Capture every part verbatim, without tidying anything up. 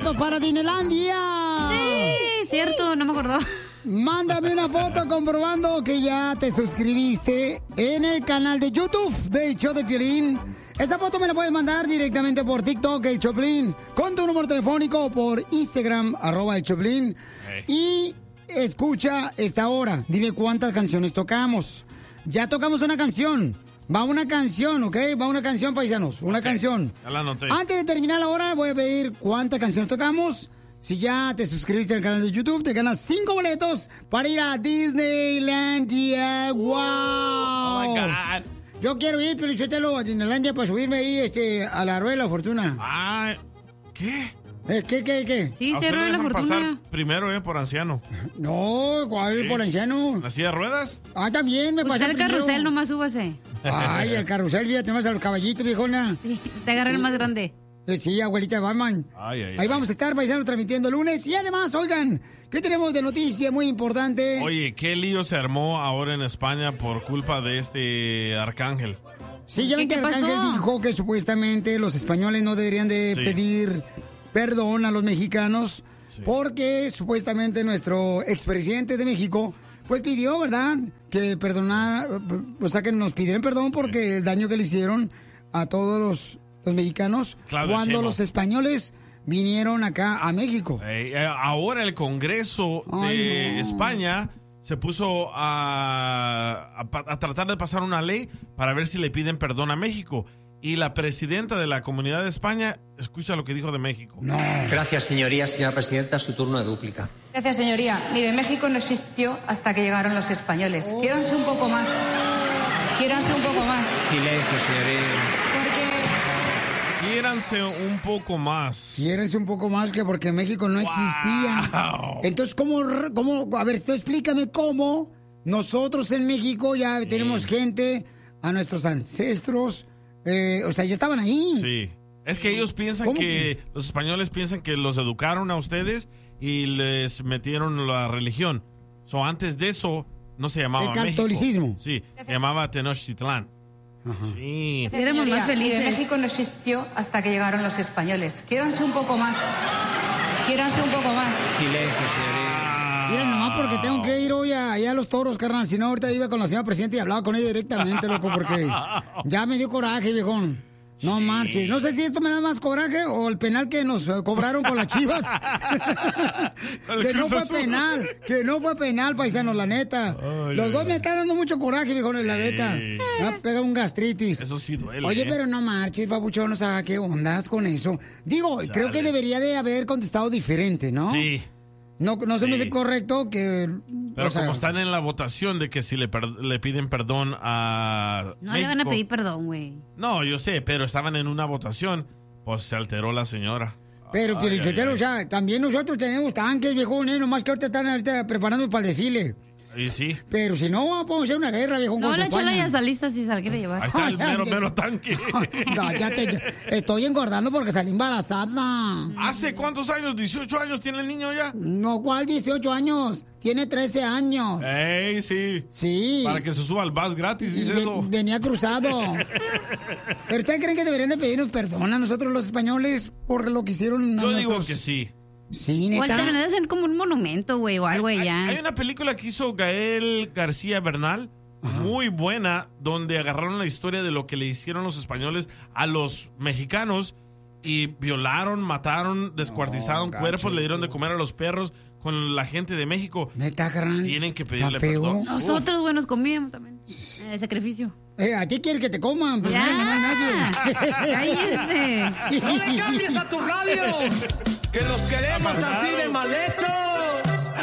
boletos para Disneylandia. Sí, cierto, no me acordó. Mándame una foto comprobando que ya te suscribiste en el canal de YouTube del Show de Piolín. Esa foto me la puedes mandar directamente por TikTok, el Choplin, con tu número telefónico, o por Instagram, arroba el Choplin. Hey. Y escucha esta hora. Dime cuántas canciones tocamos. Ya tocamos una canción. Va una canción, ¿ok? Va una canción, paisanos. Una okay. canción. Ya la anoté. Antes de terminar la hora, voy a pedir cuántas canciones tocamos. Si ya te suscribiste al canal de YouTube, te ganas cinco boletos para ir a Disneylandia. ¡Wow! Oh, my God. Yo quiero ir, pero yo a Disneylandia para subirme ahí este, a la Rueda de la Fortuna. Ah, ¿qué? ¿Eh, ¿Qué, qué, qué? Sí, se Rueda de la Fortuna. Pasar primero, eh, por anciano. No, ¿cuál ¿Sí? por anciano? ¿La silla de ruedas? Ah, también me pasé pasé el primero. carrusel, nomás súbase. Ay, el carrusel, fíjate más a los caballitos, viejona. Sí, te agarré el más grande. Sí, abuelita de Batman. Ay, ay, Ahí ay. vamos a estar, paisanos, transmitiendo el lunes. Y además, oigan, ¿qué tenemos de noticia muy importante? Oye, ¿qué lío se armó ahora en España por culpa de este arcángel? Sí, ya ven que Arcángel dijo que supuestamente los españoles no deberían de sí. pedir perdón a los mexicanos sí. porque supuestamente nuestro expresidente de México pues pidió, ¿verdad? Que perdonar, o sea, que nos pidieran perdón porque sí. el daño que le hicieron a todos los, los mexicanos Claudio cuando Chemo. los españoles vinieron acá a México. Eh, ahora el Congreso Ay, de no. España se puso a, a, a tratar de pasar una ley para ver si le piden perdón a México. Y la presidenta de la Comunidad de España, escucha lo que dijo de México. No. Gracias, señoría. Señora presidenta, su turno de dúplica. Gracias, señoría. Mire, México no existió hasta que llegaron los españoles. Oh. Quiéranse un poco más. Quiéranse un poco más. Silencio, señoría. Quiéranse un poco más. Quiéranse un poco más que porque México no wow. existía. Entonces, ¿cómo, ¿cómo? A ver, tú explícame cómo nosotros en México ya sí. tenemos gente, a nuestros ancestros, eh, o sea, ya estaban ahí. Sí. Es que ellos piensan ¿Cómo? que, los españoles piensan que los educaron a ustedes y les metieron la religión. So, antes de eso, no se llamaba El catolicismo. México. Sí, se llamaba Tenochtitlán. Ajá. Sí. Éramos más felices. Mire, México no existió hasta que llegaron los españoles. Quiéranse un poco más. Quiéranse un poco más. Silencio, señoría. Mira, nomás porque tengo que ir hoy a, allá a los toros, carnal. Si no, ahorita iba con la señora presidenta y hablaba con ella directamente, loco, porque ya me dio coraje, viejón. No sí. marches. No sé si esto me da más coraje o el penal que nos uh, cobraron con las Chivas. Que no fue penal. Que no fue penal, paisanos, la neta. Ay, Los ay, dos ay. me están dando mucho coraje, viejo, en la neta. Me va a pegar un gastritis. Eso sí duele. Oye, ¿eh? pero no marches, babuchón. O sea, ¿qué ondas con eso? Digo, Dale. creo que debería de haber contestado diferente, ¿no? Sí. No, no se sí. me hace correcto que... Pero o sea, como están en la votación de que si le, le piden perdón a No México, le van a pedir perdón, güey. No, yo sé, pero estaban en una votación, pues se alteró la señora. Pero, Pielichotelo, o sea, también nosotros tenemos tanques, viejón, ¿eh? Nomás que ahorita están ahorita preparando para el desfile. Y sí. Pero si no, vamos a hacer una guerra, viejo. No, la Chela ya está lista si se la quiere llevar. Ahí está el mero, mero tanque. Cállate, estoy engordando porque salí embarazada. ¿Hace cuántos años? ¿dieciocho años tiene el niño ya? No, ¿cuál dieciocho años? Tiene trece años. ¡Ey, sí! Sí. Para que se suba al bus gratis, dice eso. Venía cruzado. ¿Pero ustedes creen que deberían de pedirnos perdón a nosotros los españoles por lo que hicieron? Yo digo nuestros... que sí. Sí, neta. O deberían de hacer como un monumento, güey, o algo hay, ya. Hay una película que hizo Gael García Bernal, Ajá. muy buena, donde agarraron la historia de lo que le hicieron los españoles a los mexicanos y violaron, mataron, descuartizaron no, cuerpos, gacho, le dieron de comer a los perros con la gente de México. Neta, carnal. Tienen que pedirle perdón. Nosotros, güey, nos comíamos también. El sacrificio. Eh, a ti quiere que te coman, pues ya. no, no hay nadie. Cállese. No le cambies a tu radio. Que los queremos así de mal hechos.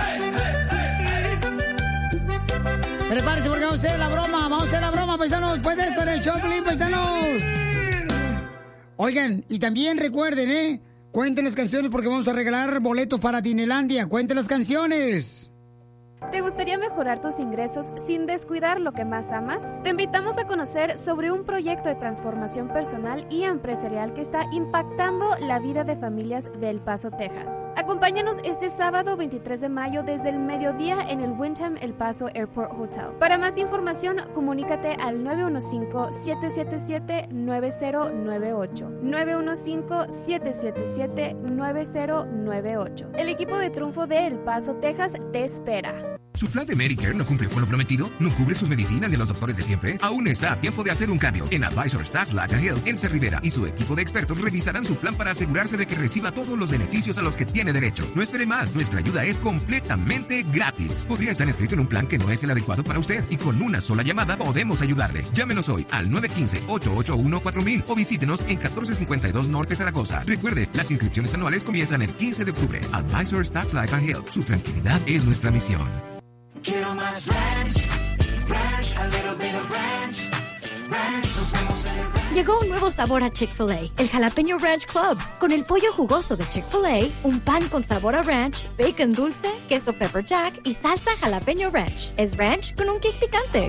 Prepárese porque vamos a hacer la broma. Vamos a hacer la broma, paisanos. Después de esto en el Choplin, paisanos. Oigan, y también recuerden, ¿eh? Cuenten las canciones porque vamos a regalar boletos para Disneylandia. Cuenten las canciones. ¿Te gustaría mejorar tus ingresos sin descuidar lo que más amas? Te invitamos a conocer sobre un proyecto de transformación personal y empresarial que está impactando la vida de familias de El Paso, Texas. Acompáñanos este sábado veintitrés de mayo desde el mediodía en el Wyndham El Paso Airport Hotel. Para más información, comunícate al nueve uno cinco, siete siete siete, nueve cero nueve ocho. nueve uno cinco, siete siete siete, nueve cero nueve ocho. El equipo de triunfo de El Paso, Texas te espera. ¿Su plan de Medicare no cumple con lo prometido? ¿No cubre sus medicinas y a los doctores de siempre? Aún está a tiempo de hacer un cambio. En Advisors Tax Laca Health, Elsa Rivera y su equipo de expertos revisarán su plan para asegurarse de que reciba todos los beneficios a los que tiene derecho. No espere más, nuestra ayuda es completamente gratis. Podría estar inscrito en un plan que no es el adecuado para usted y con una sola llamada podemos ayudarle. Llámenos hoy al nueve uno cinco, ocho ocho uno, cuatro mil o visítenos en catorce cincuenta y dos Norte Zaragoza. Recuerde, las inscripciones anuales comienzan el quince de octubre. Advisors Tax Laca Health. Su tranquilidad es nuestra misión. Quiero más ranch, ranch, a little bit of ranch, ranch, nos vemos en el ranch. Llegó un nuevo sabor a Chick-fil-A, el Jalapeño Ranch Club. Con el pollo jugoso de Chick-fil-A, un pan con sabor a ranch, bacon dulce, queso pepper jack y salsa jalapeño ranch. Es ranch con un kick picante.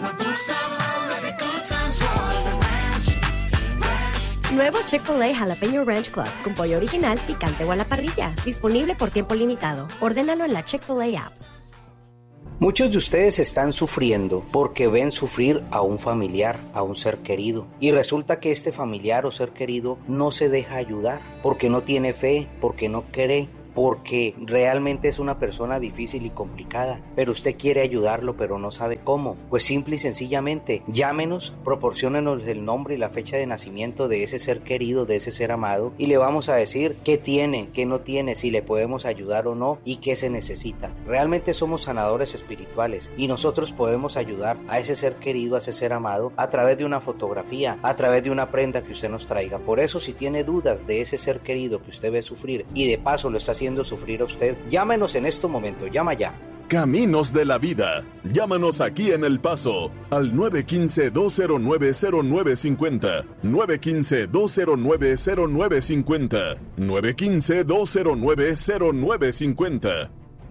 Nuevo Chick-fil-A Jalapeño Ranch Club, con pollo original, picante o a la parrilla. Disponible por tiempo limitado. Ordénalo en la Chick-fil-A app. Muchos de ustedes están sufriendo porque ven sufrir a un familiar, a un ser querido. Y resulta que este familiar o ser querido no se deja ayudar porque no tiene fe, porque no cree, porque realmente es una persona difícil y complicada, pero usted quiere ayudarlo pero no sabe cómo. Pues simple y sencillamente, llámenos, proporciónenos el nombre y la fecha de nacimiento de ese ser querido, de ese ser amado, y le vamos a decir qué tiene, qué no tiene, si le podemos ayudar o no y qué se necesita. Realmente somos sanadores espirituales y nosotros podemos ayudar a ese ser querido, a ese ser amado, a través de una fotografía, a través de una prenda que usted nos traiga. Por eso, si tiene dudas de ese ser querido que usted ve sufrir y de paso lo está haciendo sufrir a usted, llámenos en este momento, llama ya. Caminos de la Vida. Llámanos aquí en El Paso al nueve uno cinco, dos cero nueve, cero nueve cinco cero, nueve uno cinco, dos cero nueve, cero nueve cinco cero, nueve uno cinco, dos cero nueve, cero nueve cinco cero.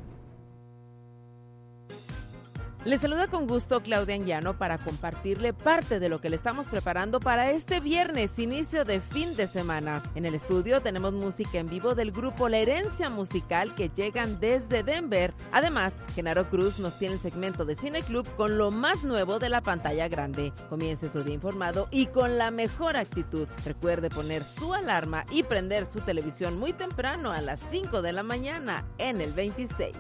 Le saluda con gusto Claudia Anguiano para compartirle parte de lo que le estamos preparando para este viernes, inicio de fin de semana. En el estudio tenemos música en vivo del grupo La Herencia Musical que llegan desde Denver. Además, Genaro Cruz nos tiene el segmento de Cine Club con lo más nuevo de la pantalla grande. Comience su día informado y con la mejor actitud. Recuerde poner su alarma y prender su televisión muy temprano a las cinco de la mañana en el veintiséis.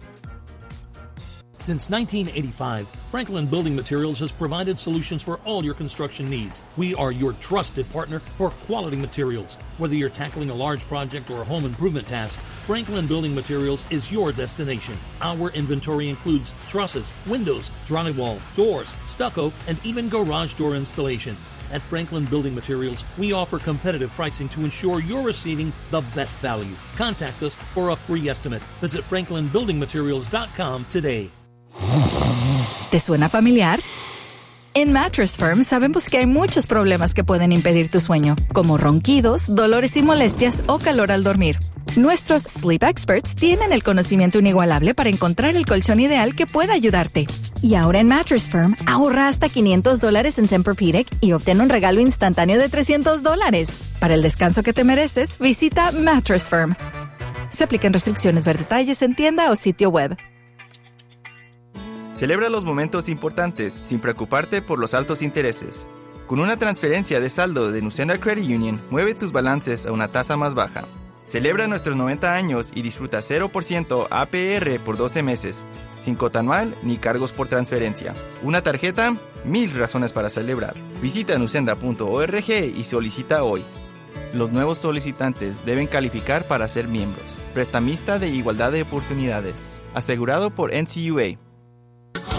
Since nineteen eighty-five, Franklin Building Materials has provided solutions for all your construction needs. We are your trusted partner for quality materials. Whether you're tackling a large project or a home improvement task, Franklin Building Materials is your destination. Our inventory includes trusses, windows, drywall, doors, stucco, and even garage door installation. At Franklin Building Materials, we offer competitive pricing to ensure you're receiving the best value. Contact us for a free estimate. Visit franklin building materials dot com today. ¿Te suena familiar? En Mattress Firm sabemos que hay muchos problemas que pueden impedir tu sueño, como ronquidos, dolores y molestias o calor al dormir. Nuestros Sleep Experts tienen el conocimiento inigualable para encontrar el colchón ideal que pueda ayudarte. Y ahora en Mattress Firm, ahorra hasta quinientos dólares en Tempur-Pedic y obtén un regalo instantáneo de trescientos dólares. Para el descanso que te mereces, visita Mattress Firm. Se aplican restricciones, ver detalles en tienda o sitio web. Celebra los momentos importantes sin preocuparte por los altos intereses. Con una transferencia de saldo de Nucena Credit Union, mueve tus balances a una tasa más baja. Celebra nuestros noventa años y disfruta cero por ciento A P R por doce meses, sin cuota anual ni cargos por transferencia. Una tarjeta, mil razones para celebrar. Visita nucenda punto org y solicita hoy. Los nuevos solicitantes deben calificar para ser miembros. Prestamista de Igualdad de Oportunidades. Asegurado por N C U A.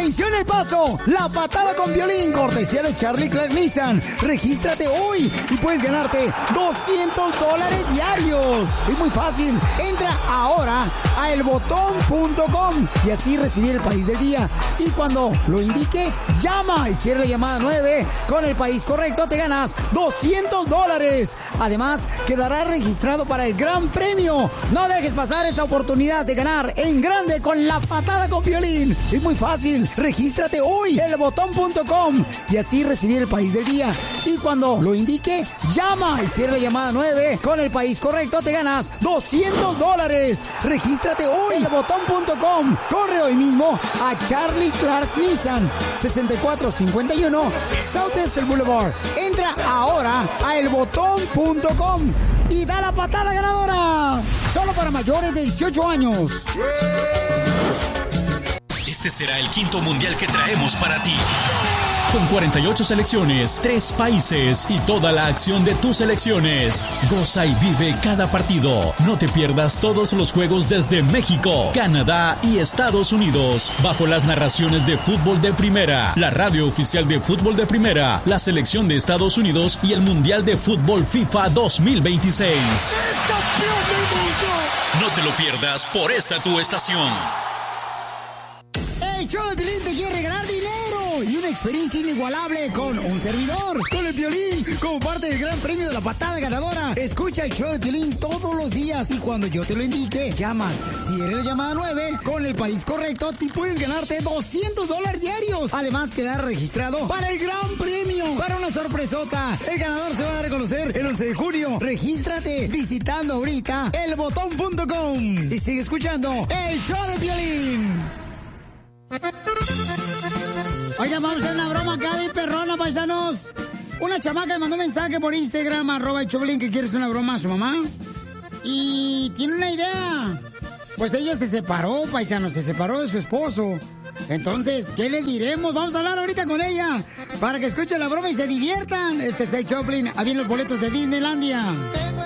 Atención El Paso, la patada con violín, cortesía de Charlie Clark Nissan. Regístrate hoy y puedes ganarte doscientos dólares diarios. Es muy fácil, entra ahora a el botón punto com y así recibir el país del día. Y cuando lo indique, llama y cierra la llamada nueve. Con el país correcto te ganas doscientos dólares. Además, quedará registrado para el gran premio. No dejes pasar esta oportunidad de ganar en grande con la patada con violín. Es muy fácil, regístrate hoy en el botón punto com y así recibir el país del día. Y cuando lo indique, llama y cierra la llamada nueve. Con el país correcto te ganas doscientos dólares. Regístrate hoy en el botón punto com. Corre hoy mismo a Charlie Clark Nissan, sesenta y cuatro cincuenta y uno South Desert Boulevard. Entra ahora a el botón punto com y da la patada ganadora. Solo para mayores de dieciocho años. Este será el quinto mundial que traemos para ti. Con cuarenta y ocho selecciones, tres países y toda la acción de tus selecciones. Goza y vive cada partido. No te pierdas todos los juegos desde México, Canadá y Estados Unidos, bajo las narraciones de Fútbol de Primera, la radio oficial de Fútbol de Primera, la selección de Estados Unidos y el Mundial de Fútbol FIFA dos mil veintiséis. No te lo pierdas por esta tu estación. El show de Piolín te quiere regalar dinero y una experiencia inigualable con un servidor, con el Piolín, como parte del gran premio de la patada ganadora. Escucha el show de Piolín todos los días y cuando yo te lo indique, llamas. Si eres la llamada nueve, con el país correcto, te puedes ganarte doscientos dólares diarios. Además, quedar registrado para el gran premio, para una sorpresota. El ganador se va a dar a conocer el once de junio. Regístrate visitando ahorita el botón punto com y sigue escuchando el show de Piolín. Oigan, vamos a hacer una broma acá, bien perrona, paisanos. Una chamaca me mandó un mensaje por Instagram, arroba el Choplin, que quiere hacer una broma a su mamá. Y tiene una idea. Pues ella se separó, paisanos, se separó de su esposo. Entonces, ¿qué le diremos? Vamos a hablar ahorita con ella para que escuchen la broma y se diviertan. Este es el Choplin. Ahí vienen los boletos de Disneylandia.